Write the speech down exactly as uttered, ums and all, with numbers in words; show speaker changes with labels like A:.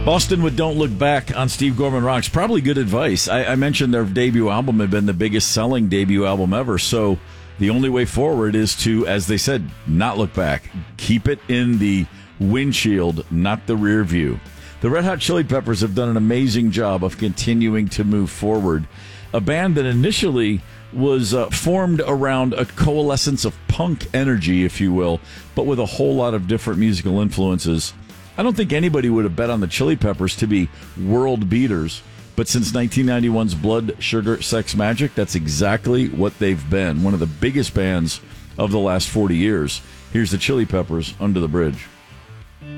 A: Boston with Don't Look Back on Steve Gorman Rocks. Probably good advice. I, I mentioned their debut album had been the biggest selling debut album ever, so the only way forward is to, as they said, not look back. Keep it in the windshield, not the rear view. The Red Hot Chili Peppers have done an amazing job of continuing to move forward. A band that initially was uh, formed around a coalescence of punk energy, if you will, but with a whole lot of different musical influences. I don't think anybody would have bet on the Chili Peppers to be world beaters, but since nineteen ninety-one's Blood, Sugar, Sex, Magic, that's exactly what they've been. One of the biggest bands of the last forty years. Here's the Chili Peppers, Under the Bridge.